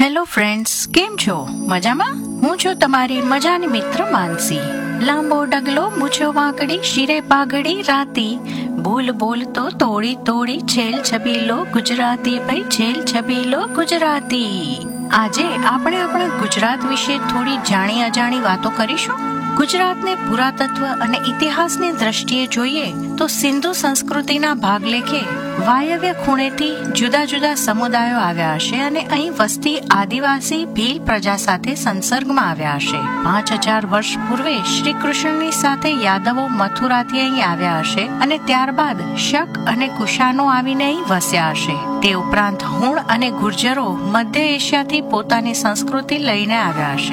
Hello friends, કેમ છો? મજામાં? હું છું તમારી મજાની મિત્ર માનસી. લાંબો ડગલો, મૂછો વાંકડી, શિરે પાઘડી રાતી, બોલ બોલ તો તોડી તોડી છેલ છબીલો ગુજરાતી, ભાઈ છેલ છબીલો ગુજરાતી. આજે આપણે આપણા ગુજરાત વિશે થોડી જાણી અજાણી વાતો કરીશું. ગુજરાતને પુરાતત્વ અને ઇતિહાસની દ્રષ્ટિએ જોઈએ તો સિંધુ સંસ્કૃતિના ભાગલેખે વાયવ્ય ખૂણેથી જુદા જુદા સમુદાયો આવ્યા હશે અને અહીં વસતી આદિવાસી ભીલ પ્રજા સાથે સંસર્ગમાં આવ્યા હશે. 5000 વર્ષ પૂર્વે શ્રી કૃષ્ણની સાથે યાદવો મથુરાથી અહીં આવ્યા હશે અને ત્યારબાદ શક અને કુશાનો આવીને અહીં વસ્યા હશે. તે ઉપરાંત હુણ અને ગુર્જરો મધ્ય એશિયાથી પોતાની સંસ્કૃતિ લઈને આવ્યા હશે.